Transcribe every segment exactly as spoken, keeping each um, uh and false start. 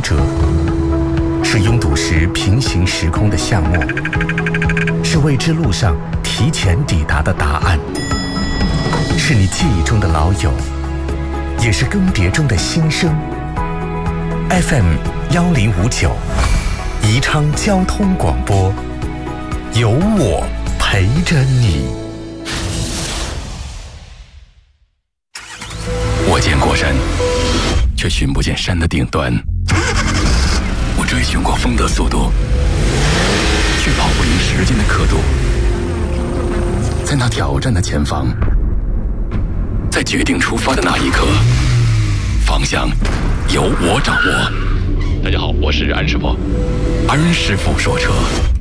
折，是拥堵时平行时空的项目，是未知路上提前抵达的答案，是你记忆中的老友，也是更迭中的新生。F M 幺零五九，宜昌交通广播，有我陪着你。 我见过山，却寻不见山的顶端。我追寻过风的速度，却跑不赢时间的刻度。在那挑战的前方，在决定出发的那一刻，方向由我掌握。大家好，我是安师傅。安师傅说车。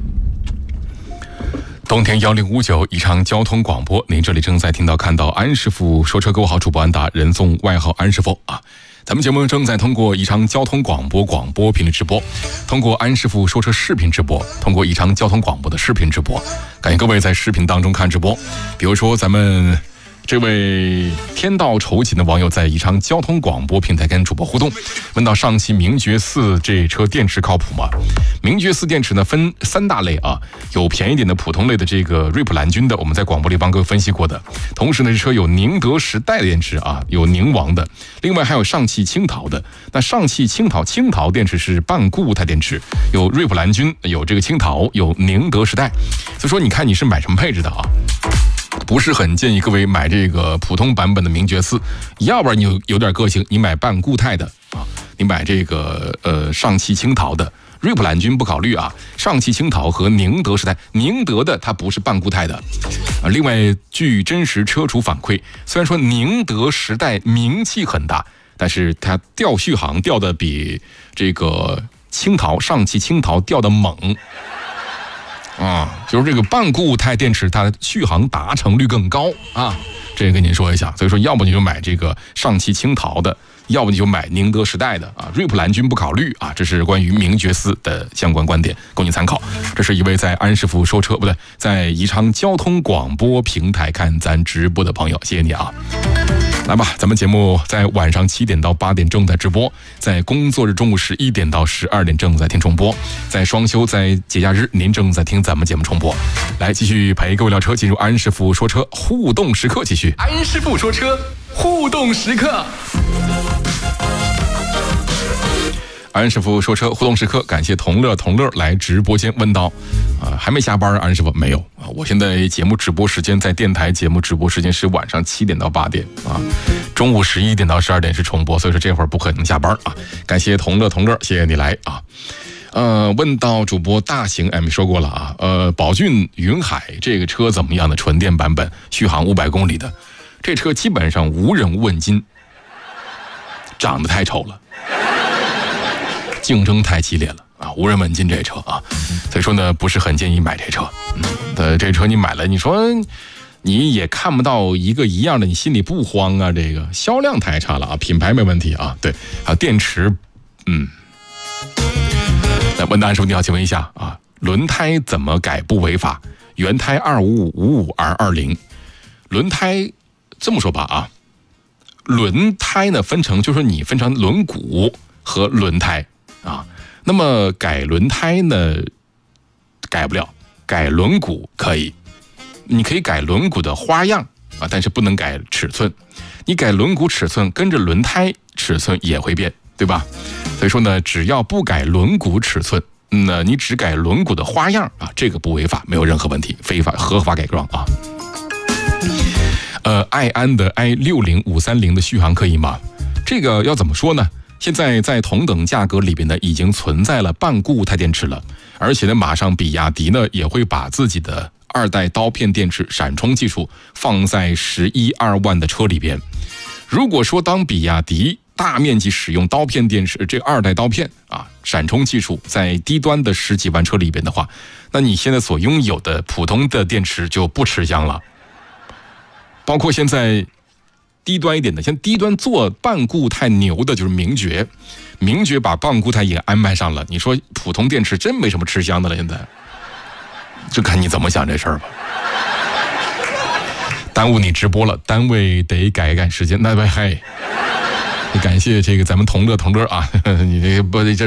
冬天幺零五九宜昌交通广播，您这里正在听到看到安师傅说车，各位好，主播安达，人送外号安师傅啊。咱们节目正在通过宜昌交通广播广播频率直播，通过安师傅说车视频直播，通过宜昌交通广播的视频直播，感谢各位在视频当中看直播。比如说咱们这位天道酬勤的网友在宜昌交通广播平台跟主播互动，问到上汽名爵四这车电池靠谱吗？名爵四电池呢分三大类啊，有便宜点的普通类的这个瑞普蓝军的，我们在广播里帮各位分析过的。同时呢，这车有宁德时代的电池啊，有宁王的，另外还有上汽青陶的。那上汽青陶青陶电池是半固态电池，有瑞普蓝军，有这个青陶，有宁德时代。所以说，你看你是买什么配置的啊？不是很建议各位买这个普通版本的名爵四，要不然你有有点个性，你买半固态的啊，你买这个呃上汽青陶的，瑞普蓝军不考虑啊，上汽青陶和宁德时代，宁德的它不是半固态的啊。另外，据真实车主反馈，虽然说宁德时代名气很大，但是它掉续航掉的比这个青陶上汽青陶掉的猛。啊，就是这个半固态电池，它的续航达成率更高啊，这个跟您说一下。所以说，要不你就买这个上汽青陶的，要不你就买宁德时代的啊，瑞普蓝军不考虑啊。这是关于名爵四的相关观点，供你参考。这是一位在安师傅说车不对，在宜昌交通广播平台看咱直播的朋友，谢谢你啊。来吧，咱们节目在晚上七点到八点正在直播，在工作日中午十一点到十二点正在听重播，在双休在节假日您正在听咱们节目重播。来，继续陪各位聊车，进入安师傅说车互动时刻，继续安师傅说车互动时刻。安师傅说车互动时刻，感谢同乐同乐来直播间问道，啊、呃，还没下班啊？安师傅没有啊？我现在节目直播时间在电台节目直播时间是晚上七点到八点啊，中午十一点到十二点是重播，所以说这会儿不可能下班啊。感谢同乐同乐，谢谢你来啊。呃，问到主播大型 M 说过了啊，呃，宝骏云海这个车怎么样的？纯电版本，续航五百公里的，这车基本上无人问津，长得太丑了。竞争太激烈了啊，无人问津这车啊，所以说呢，不是很建议买这车。嗯，呃，这车你买了，你说你也看不到一个一样的，你心里不慌啊？这个销量太差了啊，品牌没问题啊，对，还有电池，嗯。那问答师傅你好，请问一下啊，轮胎怎么改不违法？原胎二五五五五 R 二零，轮胎这么说吧啊，轮胎呢分成，就是说你分成轮毂和轮胎。啊，那么改轮胎呢，改不了，改轮毂可以，你可以改轮毂的花样啊，但是不能改尺寸。你改轮毂尺寸，跟着轮胎尺寸也会变，对吧？所以说呢，只要不改轮毂尺寸，那你只改轮毂的花样啊，这个不违法，没有任何问题，非法合法改装啊。呃，爱安的 i 六零五三零的续航可以吗？这个要怎么说呢？现在在同等价格里边呢，已经存在了半固态电池了，而且呢，马上比亚迪呢也会把自己的二代刀片电池闪充技术放在十一二万的车里边。如果说当比亚迪大面积使用刀片电池这二代刀片啊闪充技术在低端的十几万车里边的话，那你现在所拥有的普通的电池就不吃香了。包括现在低端一点的，像低端做半固态牛的就是名爵，名爵把半固态也安排上了。你说普通电池真没什么吃香的了，现在就看你怎么想这事儿吧。耽误你直播了，单位得改一改时间。那喂嘿，感谢这个咱们同乐同乐啊，你这不这。